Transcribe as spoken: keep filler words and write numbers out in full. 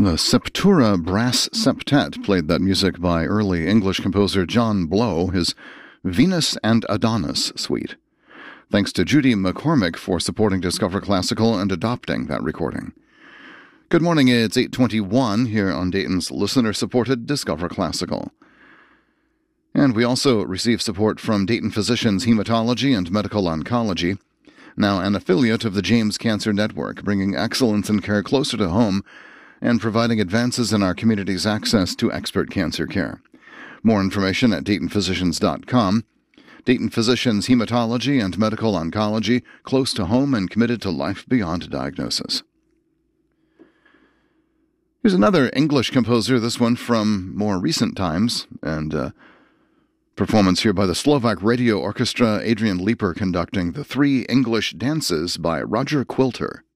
The Septura Brass Septet played that music by early English composer John Blow, his Venus and Adonis suite. Thanks to Judy McCormick for supporting Discover Classical and adopting that recording. Good morning, it's eight twenty-one here on Dayton's listener-supported Discover Classical. And we also receive support from Dayton Physicians Hematology and Medical Oncology, now an affiliate of the James Cancer Network, bringing excellence in care closer to home and providing advances in our community's access to expert cancer care. More information at dayton physicians dot com. Dayton Physicians Hematology and Medical Oncology, close to home and committed to life beyond diagnosis. Here's another English composer, this one from more recent times, and uh, performance here by the Slovak Radio Orchestra, Adrian Leeper conducting the Three English Dances by Roger Quilter.